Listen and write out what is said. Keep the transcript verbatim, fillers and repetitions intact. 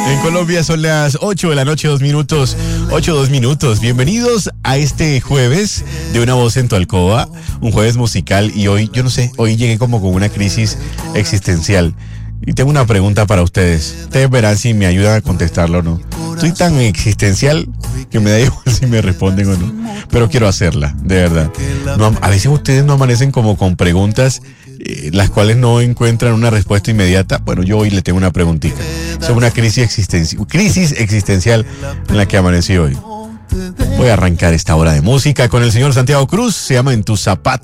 En Colombia son las ocho de la noche, dos minutos. ocho, dos minutos. Bienvenidos a este jueves de Una Voz en tu Alcoba. Un jueves musical y hoy, yo no sé, hoy llegué como con una crisis existencial. Y tengo una pregunta para ustedes. Ustedes verán si me ayudan a contestarlo o no. Estoy tan existencial que me da igual si me responden o no. Pero quiero hacerla, de verdad. No, a veces ustedes no amanecen como con preguntas eh, las cuales no encuentran una respuesta inmediata. Bueno, yo hoy le tengo una preguntita. Es una crisis existencial, crisis existencial en la que amanecí hoy. Voy a arrancar esta hora de música con el señor Santiago Cruz. Se llama En tus zapatos.